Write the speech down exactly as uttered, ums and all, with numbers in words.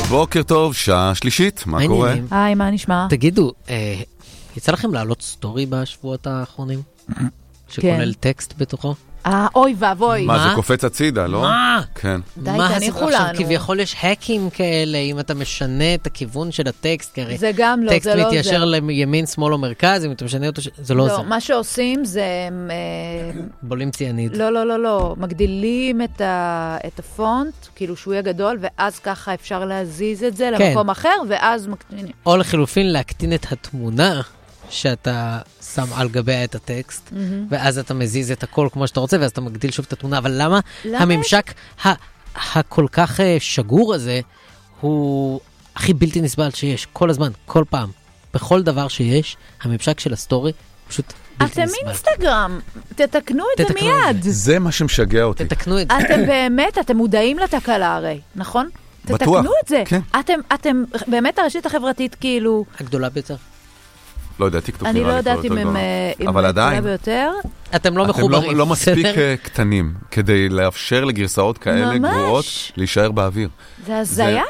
בוקר טוב, שעה שלישית, מה קורה? היי, מה נשמע? תגידו, יצא לכם לעלות סטורי בשבועות האחרונים? שכולל טקסט בתוכו? אה, אוי ואבוי. מה, זה קופץ הצידה, לא? מה? כן. די, תניחו לנו. כביכול יש האקים כאלה, אם אתה משנה את הכיוון של הטקסט, כי זה גם לא, טקסט זה לא מתיישר לימין, שמאל או מרכז, אם אתה משנה אותו, זה לא לא, זה. מה שעושים זה... בולים ציאניד. לא, לא, לא, לא. מגדילים את ה- את הפונט, כאילו שהוא יהיה גדול, ואז ככה אפשר להזיז את זה למקום אחר, ואז מקטינים. או לחילופין להקטין את התמונה שאתה שם על גביה את הטקסט, ואז אתה מזיז את הכל כמו שאתה רוצה, ואז אתה מגדיל שוב את התמונה. אבל למה הממשק הכל כך שגור הזה, הוא הכי בלתי נסבל שיש, כל הזמן, כל פעם, בכל דבר שיש, הממשק של הסטורי פשוט בלתי נסבל. אתם אינסטגרם, תתקנו את זה מיד. זה מה שמשגע אותי. תתקנו את זה. אתם באמת, אתם מודעים לתקלה הרי, נכון? בטוח. תתקנו את זה. כן. אתם, אתם, באמת הרשת החברתית כאילו... הגדולה ביותר. לא יודע, טיקטוק אני נראה לא לי כבר יודעת אם יותר הם... גדולה. אבל עדיין, ביותר. אתם לא אתם מחוברים. לא- לא מספיק אה, קטנים, כדי לאפשר לגרסאות כאלה ממש. גרועות להישאר באוויר. זה הזיה.